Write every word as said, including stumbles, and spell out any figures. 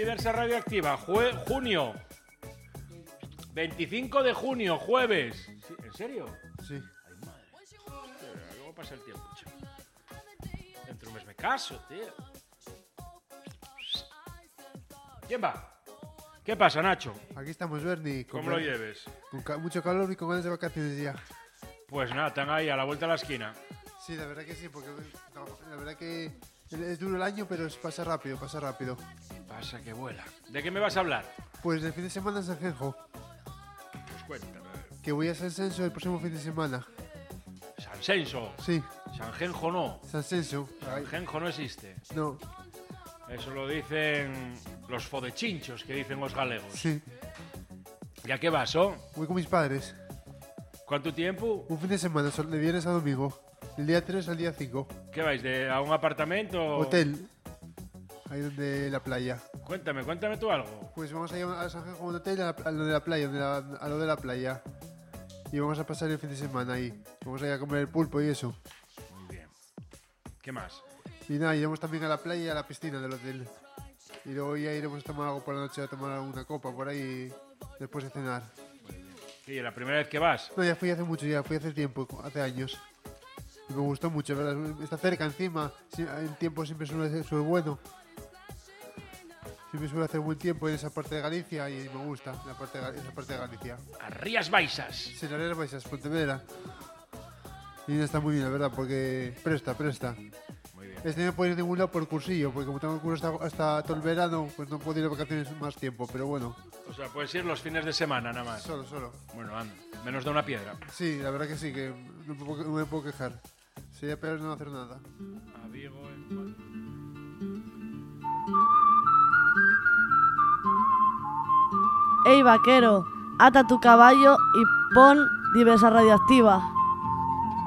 Diversa Radioactiva, jue- junio. veinticinco de junio, jueves. ¿Sí? ¿En serio? Sí. Ay, madre. Hostia, ¿cómo pasa el tiempo, chaval? Dentro de un mes me caso, tío. ¿Quién va? ¿Qué pasa, Nacho? Aquí estamos, Bernie. ¿Cómo lo lleves? Con ca- mucho calor y con ganas de vacaciones ya. Pues nada, están ahí a la vuelta de la esquina. Sí, la verdad que sí, porque no, la verdad que es duro el año, pero es- pasa rápido, pasa rápido. Pasa que vuela. ¿De qué me vas a hablar? Pues el fin de semana en San Genjo, Pues cuéntame. que voy a San Censo el próximo fin de semana. San Senso. Sí, San Genjo no. San Censo. San Genjo no existe. No, Eso lo dicen los fodechinchos que dicen los galegos. sí. ¿Y a qué vas, oh? Voy con mis padres. ¿Cuánto tiempo? Un fin de semana, sol- de viernes a domingo. Del día tres al día cinco. ¿Qué vais? ¿De, ¿A un apartamento? Hotel. Ahí donde la playa. Cuéntame, cuéntame tú algo. Pues vamos a ir a San Genjo a un hotel a, a lo de la playa, donde la- a lo de la playa. Y vamos a pasar el fin de semana ahí. Vamos a ir a comer el pulpo y eso. Muy bien. ¿Qué más? Y nada, iremos también a la playa y a la piscina del hotel. Y luego ya iremos a tomar algo por la noche, a tomar una copa por ahí después de cenar. ¿Qué, la primera vez que vas? No, ya fui hace mucho, ya fui hace tiempo, hace años. Y me gustó mucho, ¿verdad? Está cerca encima, sí, el tiempo siempre suele ser suele bueno. Siempre suele hacer buen tiempo en esa parte de Galicia y me gusta la parte de, Ga- esa parte de Galicia. A Rías Baixas. Señoreras Baixas, Pontevedra. Y está muy bien, la verdad, porque presta, presta. Muy bien. Este no puedo ir a ningún lado por cursillo, porque como tengo el curso hasta, hasta todo el verano, pues no puedo ir de vacaciones más tiempo, pero bueno, O sea, puedes ir los fines de semana nada más. solo, solo. Bueno, anda. Menos de una piedra. Sí, la verdad que sí, que no me puedo, no me puedo quejar. Sería peor no hacer nada. A Vigo en... Ey, vaquero, ata tu caballo y pon Diversa Radioactiva.